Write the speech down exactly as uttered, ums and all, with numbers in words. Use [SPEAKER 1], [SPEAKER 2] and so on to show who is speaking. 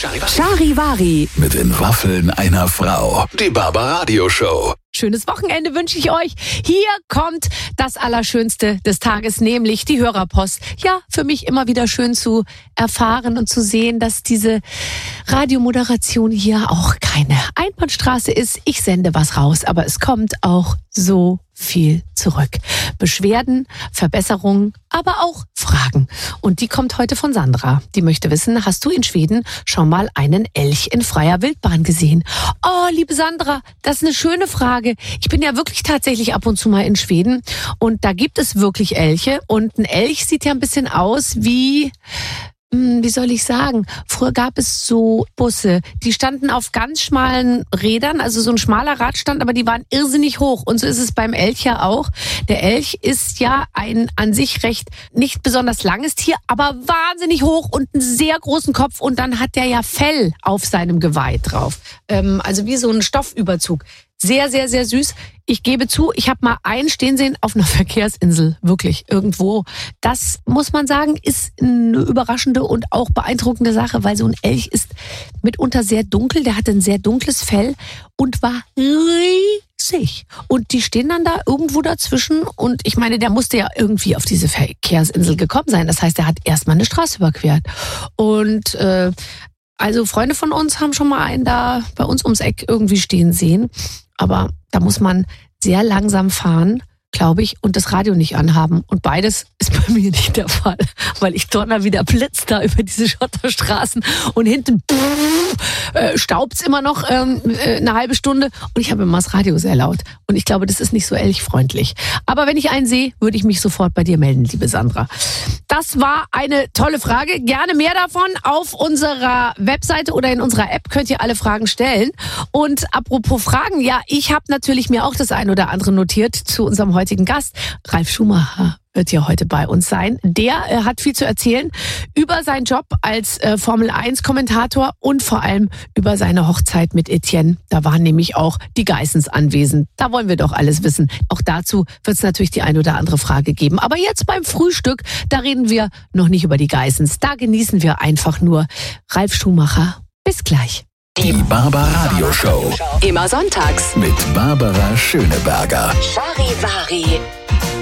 [SPEAKER 1] Charivari
[SPEAKER 2] Mit den Waffeln einer Frau. Die Barbaradio Show.
[SPEAKER 1] Schönes Wochenende wünsche ich euch. Hier kommt das Allerschönste des Tages, nämlich die Hörerpost. Ja, für mich immer wieder schön zu erfahren und zu sehen, dass diese Radiomoderation hier auch keine Einbahnstraße ist. Ich sende was raus, aber es kommt auch so viel zurück. Beschwerden, Verbesserungen, aber auch Fragen. Und die kommt heute von Sandra. Die möchte wissen, hast du in Schweden schon mal einen Elch in freier Wildbahn gesehen? Oh, liebe Sandra, das ist eine schöne Frage. Ich bin ja wirklich tatsächlich ab und zu mal in Schweden und da gibt es wirklich Elche. Und ein Elch sieht ja ein bisschen aus wie... Wie soll ich sagen? Früher gab es so Busse, die standen auf ganz schmalen Rädern, also so ein schmaler Radstand, aber die waren irrsinnig hoch. Und so ist es beim Elch ja auch. Der Elch ist ja ein an sich recht nicht besonders langes Tier, aber wahnsinnig hoch und einen sehr großen Kopf. Und dann hat der ja Fell auf seinem Geweih drauf. Ähm, also wie so ein Stoffüberzug. Sehr, sehr, sehr süß. Ich gebe zu, ich habe mal einen stehen sehen auf einer Verkehrsinsel, wirklich irgendwo. Das, muss man sagen, ist eine überraschende und auch beeindruckende Sache, weil so ein Elch ist mitunter sehr dunkel, der hat ein sehr dunkles Fell und war riesig. Und die stehen dann da irgendwo dazwischen und ich meine, der musste ja irgendwie auf diese Verkehrsinsel gekommen sein. Das heißt, er hat erstmal eine Straße überquert. Und äh, also Freunde von uns haben schon mal einen da bei uns ums Eck irgendwie stehen sehen. Aber da muss man sehr langsam fahren, glaube ich, und das Radio nicht anhaben. Und beides ist bei mir nicht der Fall, weil ich donner wie der Blitz da über diese Schotterstraßen und hinten äh, staubt's immer noch ähm, äh, eine halbe Stunde und ich habe immer das Radio sehr laut. Und ich glaube, das ist nicht so elchfreundlich. Aber wenn ich einen sehe, würde ich mich sofort bei dir melden, liebe Sandra. Das war eine tolle Frage. Gerne mehr davon auf unserer Webseite oder in unserer App könnt ihr alle Fragen stellen. Und apropos Fragen, ja, ich habe natürlich mir auch das ein oder andere notiert zu unserem heutigen Gast. Ralf Schumacher wird ja heute bei uns sein. Der äh, hat viel zu erzählen über seinen Job als äh, Formel eins Kommentator und vor allem über seine Hochzeit mit Etienne. Da waren nämlich auch die Geissens anwesend. Da wollen wir doch alles wissen. Auch dazu wird es natürlich die ein oder andere Frage geben. Aber jetzt beim Frühstück, da reden wir noch nicht über die Geissens. Da genießen wir einfach nur Ralf Schumacher. Bis gleich.
[SPEAKER 2] Die Barbaradio Show.
[SPEAKER 1] Immer sonntags
[SPEAKER 2] Mit Barbara Schöneberger.
[SPEAKER 1] Charivari.